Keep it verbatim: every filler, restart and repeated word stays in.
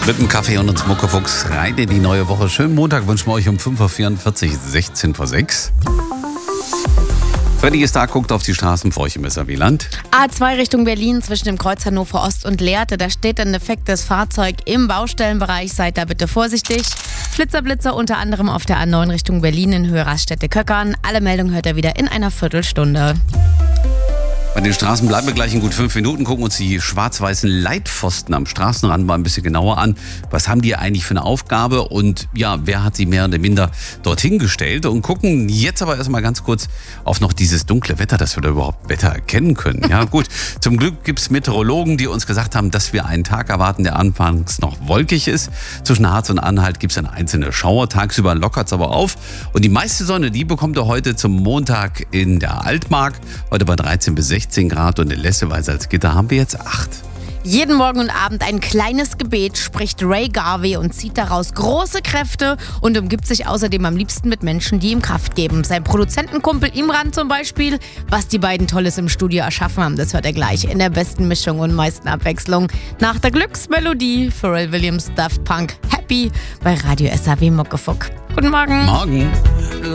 Mit dem Kaffee und uns Muckefuchs rein in die neue Woche. Schönen Montag wünschen wir euch um fünf Uhr vierundvierzig, sechzehn vor sechs. Freddy ist da, guckt auf die Straßen für euch im S R W-Land. A zwei Richtung Berlin zwischen dem Kreuz Hannover Ost und Lehrte. Da steht ein defektes Fahrzeug im Baustellenbereich. Seid da bitte vorsichtig. Flitzer-Blitzer unter anderem auf der A neun Richtung Berlin in Höhe Raststätte-Köckern. Alle Meldungen hört ihr wieder in einer Viertelstunde. Bei den Straßen bleiben wir gleich in gut fünf Minuten, gucken uns die schwarz-weißen Leitpfosten am Straßenrand mal ein bisschen genauer an. Was haben die eigentlich für eine Aufgabe und ja, wer hat sie mehr oder minder dorthin gestellt? Und gucken jetzt aber erstmal ganz kurz auf noch dieses dunkle Wetter, dass wir da überhaupt Wetter erkennen können. Ja gut, zum Glück gibt es Meteorologen, die uns gesagt haben, dass wir einen Tag erwarten, der anfangs noch wolkig ist. Zwischen Harz und Anhalt gibt es dann einzelne Schauer, tagsüber lockert es aber auf. Und die meiste Sonne, die bekommt ihr heute zum Montag in der Altmark, heute bei dreizehn bis sechzehn Grad und in Lesse bei Salzgitter haben wir jetzt acht. Jeden Morgen und Abend ein kleines Gebet spricht Ray Garvey und zieht daraus große Kräfte und umgibt sich außerdem am liebsten mit Menschen, die ihm Kraft geben. Sein Produzentenkumpel Imran zum Beispiel. Was die beiden Tolles im Studio erschaffen haben, das hört er gleich in der besten Mischung und meisten Abwechslung. Nach der Glücksmelodie Pharrell Williams, Daft Punk, Happy bei Radio S R W Muckefuck. Guten Morgen. Morgen.